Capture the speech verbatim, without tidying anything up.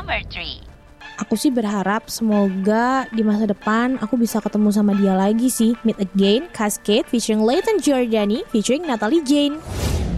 number three. Aku sih berharap semoga di masa depan aku bisa ketemu sama dia lagi sih. Meet Again, Cascade featuring Leighton Giordani featuring Natalie Jane.